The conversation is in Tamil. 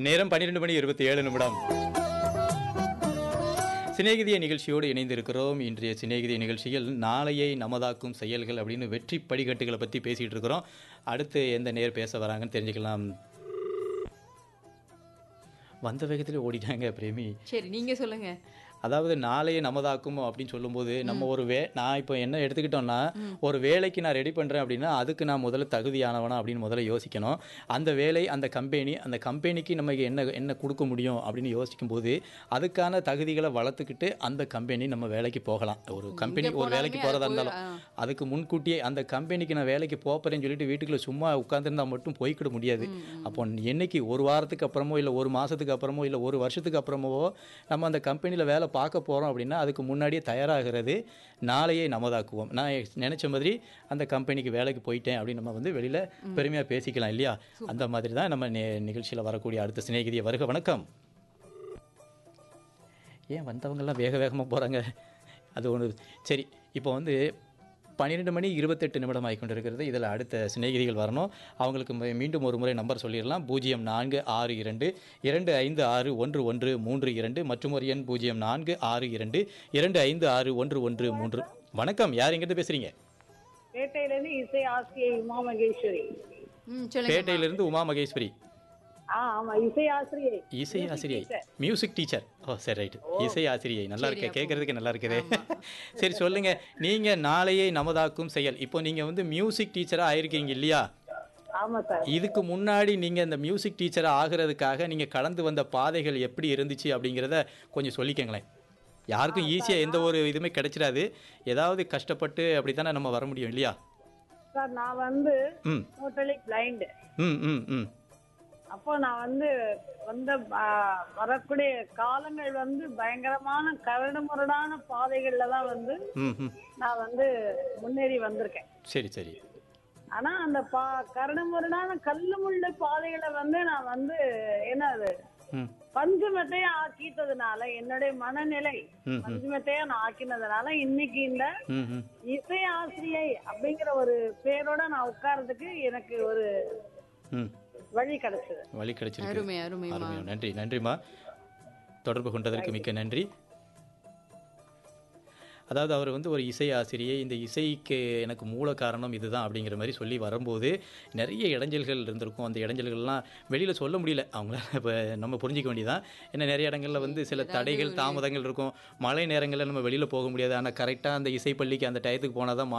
நேரம் 12:27 சிநேகிதிய நிகழ்ச்சியோடு இணைந்திருக்கிறோம். இன்றைய சிநேகிதிய நிகழ்ச்சியில் நாளையை நமதாக்கும் செயல்கள் அப்படின்னு வெற்றி படிக்கட்டுகளை பற்றி பேசிகிட்டு இருக்கிறோம். அடுத்து எந்த நேர் பேச வராங்கன்னு தெரிஞ்சுக்கலாம். வந்த வேகத்தில் ஓடிட்டாங்க பிரேமி. சரி, நீங்க சொல்லுங்க. அதாவது நாளையே நமதாக்கும் அப்படின்னு சொல்லும்போது நம்ம நான் இப்போ என்ன எடுத்துக்கிட்டோம்னா, ஒரு வேலைக்கு நான் ரெடி பண்ணுறேன் அப்படின்னா அதுக்கு நான் முதல்ல தகுதியானவனா அப்படின்னு முதல்ல யோசிக்கணும். அந்த வேலை, அந்த கம்பெனிக்கு நமக்கு என்ன கொடுக்க முடியும் அப்படின்னு யோசிக்கும் போது அதுக்கான தகுதிகளை வளர்த்துக்கிட்டு அந்த கம்பெனி நம்ம வேலைக்கு போகலாம். ஒரு வேலைக்கு போகிறதா இருந்தாலும் அதுக்கு முன்கூட்டியே அந்த கம்பெனிக்கு நான் வேலைக்கு போகிறேன்னு சொல்லிட்டு வீட்டுக்குள்ள சும்மா உட்காந்துருந்தா மட்டும் போய்க்கிட முடியாது. அப்போ என்னைக்கு ஒரு வாரத்துக்கு அப்புறமோ இல்லை ஒரு மாதத்துக்கு அப்புறமோ இல்லை ஒரு வருஷத்துக்கு அப்புறமோ நம்ம அந்த கம்பெனியில் வேலை பார்க்க போகிறோம் அப்படின்னா அதுக்கு முன்னாடியே தயாராகிறது நாளையே நமதாக்குவோம். நான் நினச்ச மாதிரி அந்த கம்பெனிக்கு வேலைக்கு போயிட்டேன் அப்படின்னு நம்ம வந்து வெளியில் பெருமையாக பேசிக்கலாம் இல்லையா? அந்த மாதிரி தான் நம்ம நிகழ்ச்சியில் வரக்கூடிய அடுத்த சிநேகிதிய வருக. வணக்கம். ஏன் வந்தவங்கெல்லாம் வேக வேகமாக போகிறாங்க? அது ஒன்று. சரி, இப்போ வந்து 12:28 ஆகிக்கொண்டிருக்கிறது. இதில் அடுத்த சிநேகிதிகள் வரணும். அவங்களுக்கு மீண்டும் ஒரு முறை நம்பர் சொல்லிடலாம். 0462256113 மற்றும் ஒரு எண் 0462256113. வணக்கம், யார் எங்கிட்ட பேசுறீங்க? பேட்டையிலிருந்து இசை ஆசிரியை உமா மகேஸ்வரி. பேட்டையிலிருந்து உமா மகேஸ்வரி. ஆமா, இசை ஆசிரியை. இசை ஆசிரியை, மியூசிக் டீச்சர். ஓ சரி, ரைட். இசை ஆசிரியை நல்லா இருக்க, கேட்கறதுக்கு நல்லா இருக்குது. சரி சொல்லுங்க, நீங்க நாளையே நமதாக்கும் செயல். இப்போ நீங்க வந்து மியூசிக் டீச்சரா ஆயிருக்கீங்க இல்லையா? ஆமா சார். இதுக்கு முன்னாடி நீங்க இந்த மியூசிக் டீச்சரா ஆகிறதுக்காக நீங்க கடந்து வந்த பாதைகள் எப்படி இருந்துச்சு அப்படிங்கிறத கொஞ்சம் சொல்லிக்கங்களேன். யாருக்கும் ஈஸியா எந்த ஒரு இதுவுமே கிடைச்சிடாது. ஏதாவது கஷ்டப்பட்டு அப்படித்தானே நம்ம வர முடியும் இல்லையா? சார், நான் வந்து டோட்டலி பிளைண்ட். அப்போ நான் வந்து வரக்கூடிய காலங்கள் வந்து பயங்கரமான கரடுமுரடான பாதைகள்ல தான் வந்து நான் வந்து முன்னேறி வந்திருக்கேன். சரி சரி. ஆனா அந்த கரடுமுரடான கல்லு முள்ளு பாதைகளை வந்து நான் வந்து என்னது பஞ்சுமெத்தையா ஆக்கிட்டதுனால, என்னுடைய மனநிலை பஞ்சுமெத்தையா நான் ஆக்கினதுனால இன்னைக்கு இந்த இசை ஆசிரியை அப்படிங்கிற ஒரு பேரோட நான் உட்கார்றதுக்கு எனக்கு ஒரு வழி கிடைச்சிருக்கு. நன்றிம்மா, தொடர்பு கொண்டதற்கு மிக்க நன்றி. அதாவது அவர் வந்து ஒரு இசை ஆசிரியை, இந்த இசைக்கு எனக்கு மூல காரணம் இதுதான் அப்படிங்கிற மாதிரி சொல்லி வரும்போது நிறைய இடைஞ்சல்கள் இருந்திருக்கும். அந்த இடைஞ்சல்கள்லாம் வெளியில் சொல்ல முடியல அவங்களால. இப்போ நம்ம புரிஞ்சிக்க வேண்டியதான். ஏன்னா நிறைய இடங்களில் வந்து சில தடைகள் தாமதங்கள் இருக்கும். மழை நேரங்களில் நம்ம வெளியில் போக முடியாது. ஆனால் கரெக்டாக அந்த இசைப்பள்ளிக்கு அந்த டயத்துக்கு போனால் தான்